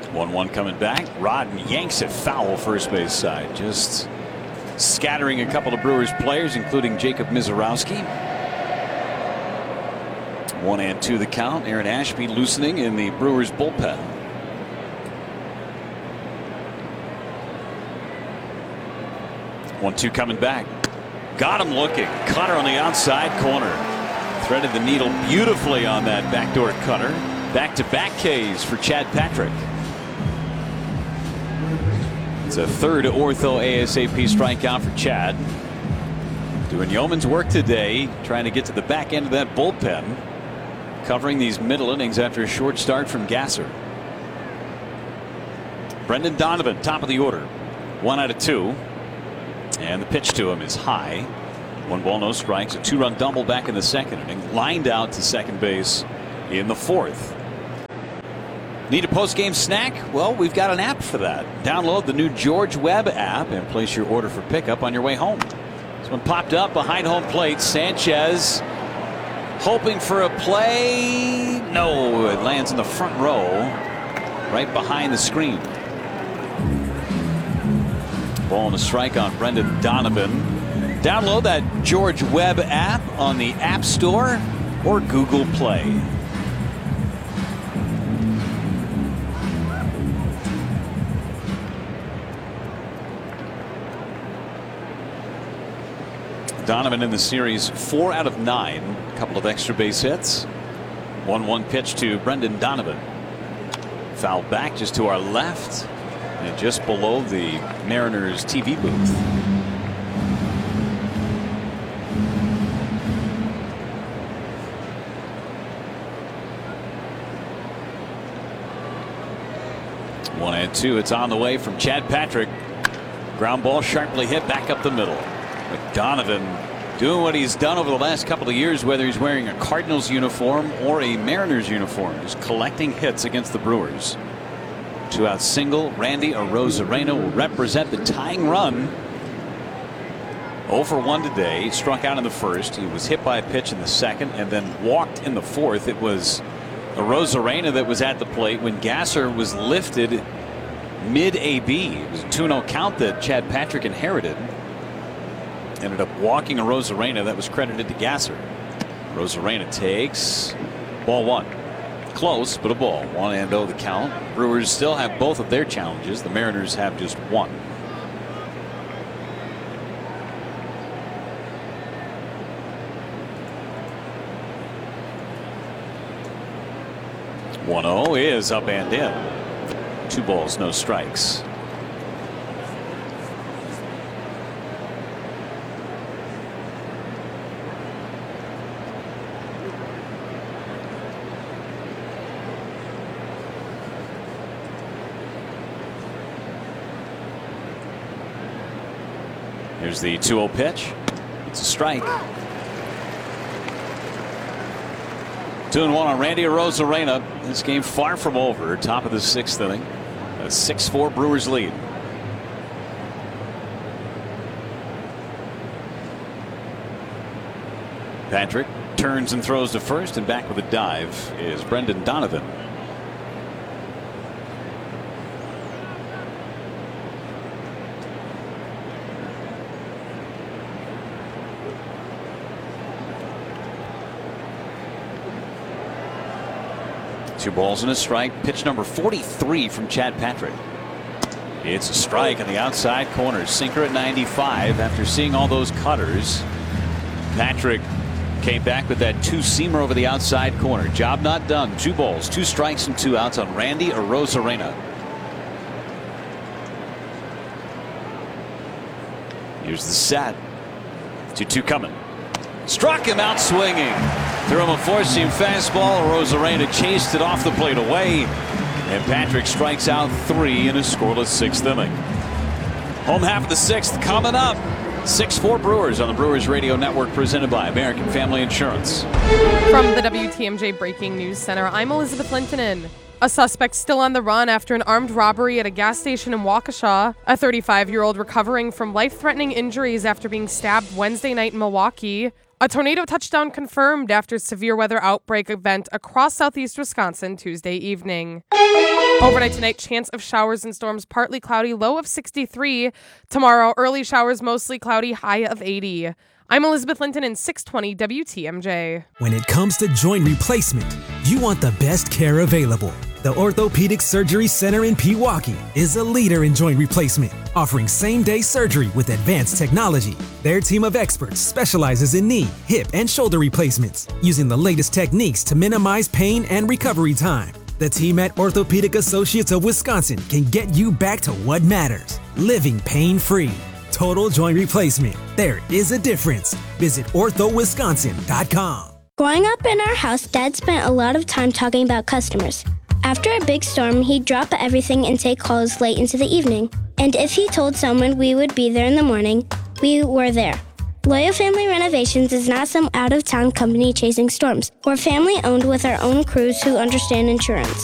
1-1 coming back. Rodden yanks it foul first base side. Just scattering a couple of Brewers players, including Jacob Mizorowski. 1-2 the count. Aaron Ashby loosening in the Brewers bullpen. One two coming back. Got him looking. Cutter on the outside corner. Threaded the needle beautifully on that backdoor cutter. Back-to-back Ks for Chad Patrick. It's a third ortho ASAP strikeout for Chad. Doing yeoman's work today, trying to get to the back end of that bullpen. Covering these middle innings after a short start from Gasser. Brendan Donovan, top of the order. 1 out of 2. And the pitch to him is high. 1 ball, no strikes. A 2-run double back in the second inning. Lined out to second base in the fourth. Need a post-game snack? Well, we've got an app for that. Download the new George Webb app and place your order for pickup on your way home. This one popped up behind home plate. Sanchez hoping for a play. No, it lands in the front row right behind the screen. Ball and a strike on Brendan Donovan. Download that George Webb app on the App Store or Google Play. Donovan in the series 4 out of 9. A couple of extra base hits. 1-1 pitch to Brendan Donovan. Foul back just to our left. And just below the Mariners TV booth. One and two. It's on the way from Chad Patrick. Ground ball sharply hit back up the middle. But Donovan doing what he's done over the last couple of years, whether he's wearing a Cardinals uniform or a Mariners uniform, just collecting hits against the Brewers. 2-out single. Randy Arozarena will represent the tying run. 0 for 1 today. Struck out in the first. He was hit by a pitch in the second and then walked in the fourth. It was Arozarena that was at the plate when Gasser was lifted mid-AB. It was a 2-0 count that Chad Patrick inherited. Ended up walking Arozarena. That was credited to Gasser. Arozarena takes ball 1. Close, but a ball. 1-0 the count. Brewers still have both of their challenges. The Mariners have just one. One-0 is up and in. 2 balls, no strikes. Here's the 2-0 pitch. It's a strike. 2-1 on Randy Arozarena. This game far from over. Top of the 6th inning. A 6-4 Brewers lead. Patrick turns and throws to first, and back with a dive is Brendan Donovan. Two balls and a strike. Pitch number 43 from Chad Patrick. It's a strike on the outside corner. Sinker at 95 after seeing all those cutters. Patrick came back with that 2-seamer over the outside corner. Job not done. 2 balls, 2 strikes and 2 outs on Randy Arozarena. Here's the set. 2-2 coming. Struck him out swinging. Threw him a 4-seam fastball. Arozarena chased it off the plate away. And Patrick strikes out 3 in a scoreless 6th inning. Home half of the 6th coming up. 6-4 Brewers on the Brewers Radio Network, presented by American Family Insurance. From the WTMJ Breaking News Center, I'm Elizabeth Lintonen. A suspect still on the run after an armed robbery at a gas station in Waukesha. A 35-year-old recovering from life-threatening injuries after being stabbed Wednesday night in Milwaukee. A tornado touchdown confirmed after severe weather outbreak event across southeast Wisconsin Tuesday evening. Overnight tonight, chance of showers and storms, partly cloudy, low of 63. Tomorrow, early showers, mostly cloudy, high of 80. I'm Elizabeth Linton in 620 WTMJ. When it comes to joint replacement, you want the best care available. The Orthopedic Surgery Center in Pewaukee is a leader in joint replacement, offering same-day surgery with advanced technology. Their team of experts specializes in knee, hip, and shoulder replacements, using the latest techniques to minimize pain and recovery time. The team at Orthopedic Associates of Wisconsin can get you back to what matters, living pain-free. Total joint replacement. There is a difference. Visit orthowisconsin.com. Growing up in our house, Dad spent a lot of time talking about customers. After a big storm, he'd drop everything and take calls late into the evening. And if he told someone we would be there in the morning, we were there. Loyal Family Renovations is not some out-of-town company chasing storms. We're family-owned with our own crews who understand insurance.